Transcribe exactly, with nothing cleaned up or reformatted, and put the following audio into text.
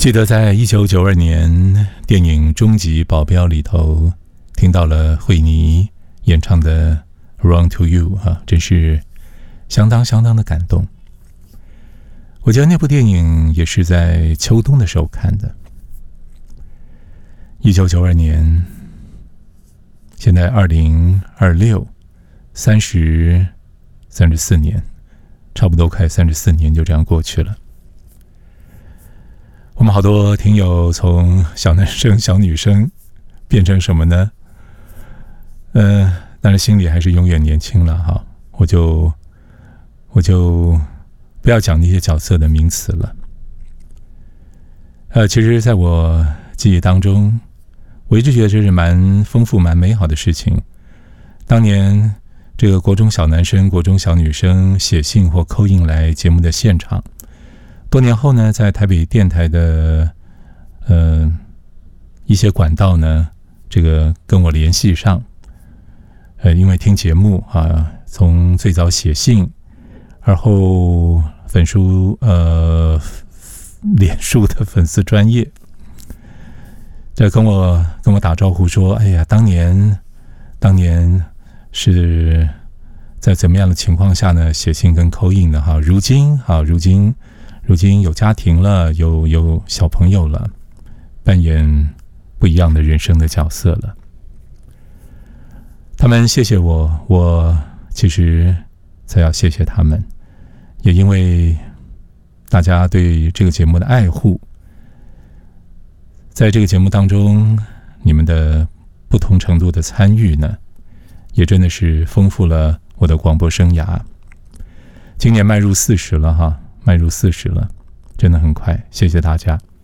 记得在一九九二年电影《终极保镖》里头听到了惠妮演唱的 Run to You 啊，真是相当相当的感动。我记得那部电影也是在秋冬的时候看的。一九九二年，现在二零二六，三十三十四年，差不多快三十四年就这样过去了。我们好多听友从小男生、小女生变成什么呢？呃，但是心里还是永远年轻了哈。我就我就不要讲那些角色的名词了。呃，其实在我记忆当中，我一直觉得这是蛮丰富、蛮美好的事情。当年这个国中小男生、国中小女生写信或扣印来节目的现场。多年后呢，在台北电台的呃一些管道呢，这个跟我联系上，呃，因为听节目啊，从最早写信，而后粉书呃脸书的粉丝专页，这跟我跟我打招呼说，哎呀，当年当年是在怎么样的情况下呢？写信跟扣印的哈，如今哈，如今。如今有家庭了，有有小朋友了，扮演不一样的人生的角色了。他们谢谢我，我其实才要谢谢他们，也因为大家对这个节目的爱护，在这个节目当中，你们的不同程度的参与呢，也真的是丰富了我的广播生涯。今年迈入四十了哈。迈入四十了，真的很快，谢谢大家。